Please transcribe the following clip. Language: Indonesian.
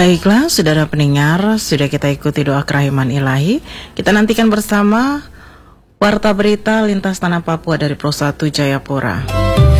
Baiklah, saudara pendengar, sudah kita ikuti doa kerahiman ilahi. Kita nantikan bersama Warta Berita Lintas Tanah Papua dari Pro 1 Jayapura.